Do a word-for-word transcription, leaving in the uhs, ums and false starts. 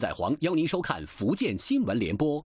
在黄邀您收看福建新闻联播。